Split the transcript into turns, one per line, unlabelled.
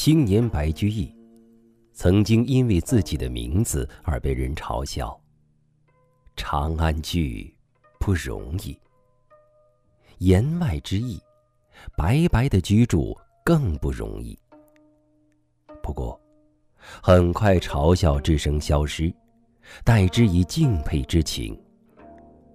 青年白居易曾经因为自己的名字而被人嘲笑。长安居不容易，言外之意，白白的居住更不容易。不过，很快嘲笑之声消失，代之以敬佩之情。